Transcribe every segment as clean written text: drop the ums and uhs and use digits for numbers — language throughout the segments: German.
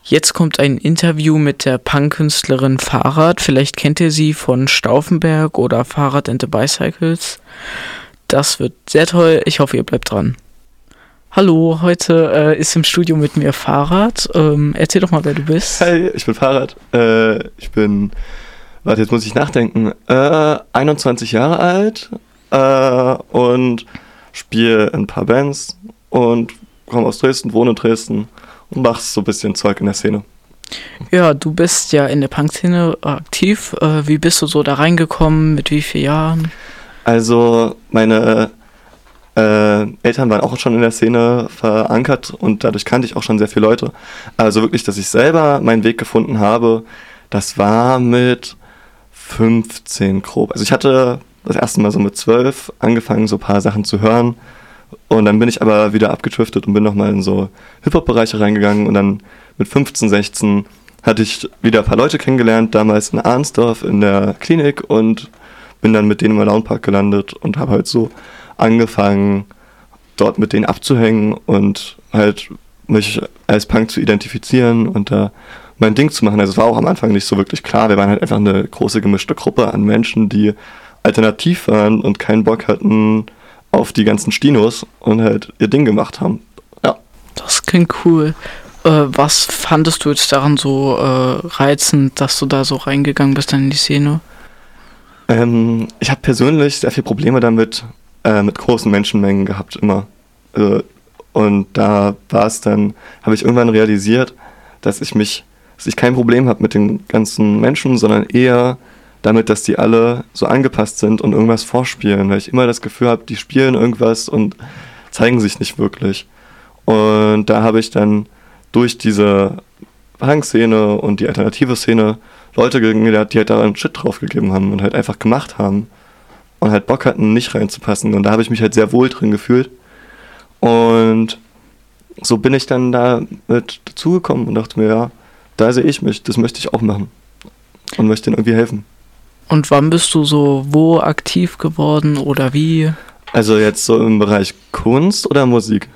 Jetzt kommt ein Interview mit der Punk-Künstlerin Fahrrad. Vielleicht kennt ihr sie von Stauffenberg oder Fahrrad and the Bicycles. Das wird sehr toll. Ich hoffe, ihr bleibt dran. Hallo, heute ist im Studio mit mir Fahrrad. Erzähl doch mal, wer du bist. Hi, ich bin Fahrrad. Jetzt muss ich nachdenken. 21 Jahre alt und spiele in ein paar Bands und komme aus Dresden, wohne in Dresden und mache so ein bisschen Zeug in der Szene. Ja, du bist ja in der Punk-Szene aktiv. Wie bist du so da reingekommen? Mit wie vielen Jahren? Also meine Eltern waren auch schon in der Szene verankert und dadurch kannte ich auch schon sehr viele Leute. Also wirklich, dass ich selber meinen Weg gefunden habe, das war mit 15 grob. Also ich hatte das erste Mal so mit 12 angefangen, so ein paar Sachen zu hören. Und dann bin ich aber wieder abgedriftet und bin nochmal in so Hip-Hop-Bereiche reingegangen. Und dann mit 15, 16 hatte ich wieder ein paar Leute kennengelernt, damals in Arnsdorf in der Klinik und bin dann mit denen im Alone-Park gelandet und habe halt so angefangen, dort mit denen abzuhängen und halt mich als Punk zu identifizieren und da mein Ding zu machen. Also es war auch am Anfang nicht so wirklich klar. Wir waren halt einfach eine große gemischte Gruppe an Menschen, die alternativ waren und keinen Bock hatten auf die ganzen Stinos und halt ihr Ding gemacht haben. Ja. Das klingt cool. Was fandest du jetzt daran so reizend, dass du da so reingegangen bist dann in die Szene? Ich habe persönlich sehr viele Probleme damit, mit großen Menschenmengen gehabt immer. Und da war es dann, habe ich irgendwann realisiert, dass ich kein Problem habe mit den ganzen Menschen, sondern eher damit, dass die alle so angepasst sind und irgendwas vorspielen, weil ich immer das Gefühl habe, die spielen irgendwas und zeigen sich nicht wirklich. Und da habe ich dann durch diese Punk-Szene und die alternative Szene Leute kennengelernt, die halt da einen Shit drauf gegeben haben und halt einfach gemacht haben und halt Bock hatten, nicht reinzupassen. Und da habe ich mich halt sehr wohl drin gefühlt. Und so bin ich dann da mit dazugekommen und dachte mir, ja, da sehe ich mich, das möchte ich auch machen und möchte ihnen irgendwie helfen. Und wann bist du so wo aktiv geworden oder wie? Also jetzt so im Bereich Kunst oder Musik?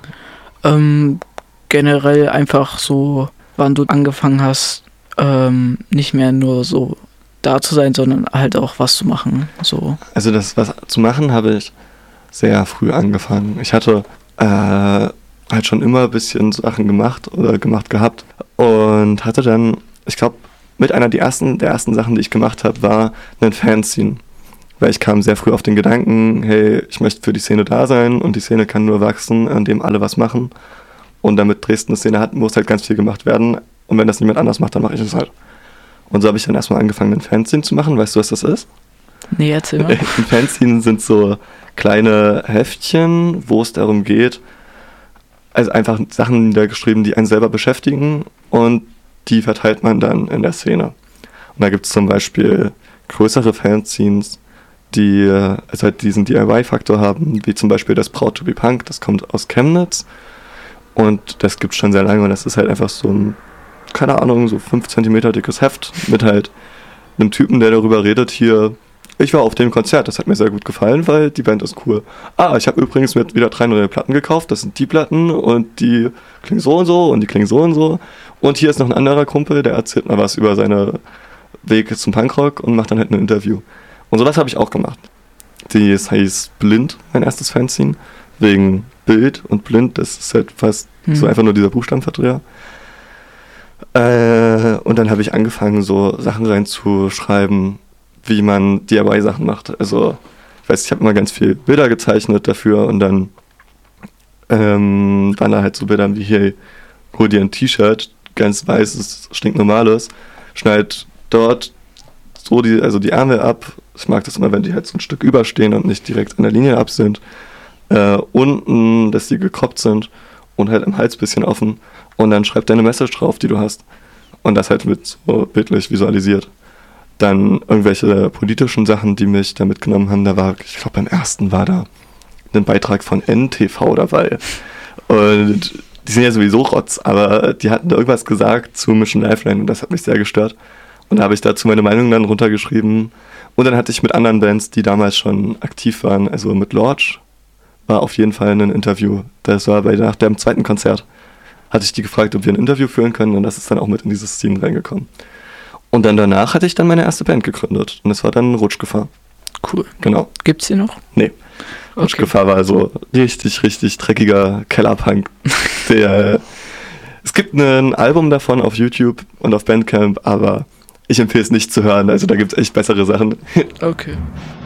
Generell einfach so, wann du angefangen hast, nicht mehr nur so da zu sein, sondern halt auch was zu machen. So. Also das was zu machen habe ich sehr früh angefangen. Ich hatte halt schon immer ein bisschen Sachen gemacht gehabt und hatte dann, ich glaube, mit einer der ersten Sachen, die ich gemacht habe, war ein Fanzine. Weil ich kam sehr früh auf den Gedanken, hey, ich möchte für die Szene da sein und die Szene kann nur wachsen, indem alle was machen. Und damit Dresden eine Szene hat, muss halt ganz viel gemacht werden. Und wenn das niemand anders macht, dann mache ich es halt. Und so habe ich dann erstmal angefangen, ein Fanzine zu machen. Weißt du, was das ist? Nee, erzähl mal. Ein Fanzine sind so kleine Heftchen, wo es darum geht, also einfach Sachen niedergeschrieben, die einen selber beschäftigen und die verteilt man dann in der Szene. Und da gibt es zum Beispiel größere Fanzines, die also halt diesen DIY-Faktor haben, wie zum Beispiel das Proud to be Punk, das kommt aus Chemnitz und das gibt es schon sehr lange und das ist halt einfach so ein, keine Ahnung, so 5 cm dickes Heft mit halt einem Typen, der darüber redet, hier, ich war auf dem Konzert, das hat mir sehr gut gefallen, weil die Band ist cool. Ich habe übrigens wieder 3 neue Platten gekauft, das sind die Platten und die klingen so und so und die klingen so und so. Und hier ist noch ein anderer Kumpel, der erzählt mal was über seine Wege zum Punkrock und macht dann halt ein Interview. Und sowas habe ich auch gemacht. Das heißt Blind, mein erstes Fanzine, wegen Bild und Blind, das ist halt fast so einfach nur dieser Buchstabenverdreher. Und dann habe ich angefangen, so Sachen reinzuschreiben, wie man DIY-Sachen macht. Also, ich weiß, ich habe immer ganz viel Bilder gezeichnet dafür und dann waren da halt so Bilder wie hier, hol dir ein T-Shirt, ganz weißes, stinknormales, schneid dort so die Ärmel ab. Ich mag das immer, wenn die halt so ein Stück überstehen und nicht direkt an der Linie ab sind. Unten, dass die gekroppt sind und halt im Hals ein bisschen offen. Und dann schreib deine Message drauf, die du hast. Und das halt mit so bildlich visualisiert. Dann irgendwelche politischen Sachen, die mich da mitgenommen haben. Da war, ich glaube beim ersten war da ein Beitrag von NTV dabei. Und die sind ja sowieso Rotz, aber die hatten da irgendwas gesagt zu Mission Lifeline und das hat mich sehr gestört. Und da habe ich dazu meine Meinung dann runtergeschrieben. Und dann hatte ich mit anderen Bands, die damals schon aktiv waren, also mit Lorch, war auf jeden Fall ein Interview. Das war nach dem zweiten Konzert. hatte ich die gefragt, ob wir ein Interview führen können und das ist dann auch mit in dieses Team reingekommen. Und dann danach hatte ich dann meine erste Band gegründet und das war dann Rutschgefahr. Cool. Genau. Gibt's die noch? Nee. Okay. Rutschgefahr war so richtig, richtig dreckiger Kellerpunk. Es gibt ein Album davon auf YouTube und auf Bandcamp, aber ich empfehle es nicht zu hören, also da gibt es echt bessere Sachen. Okay.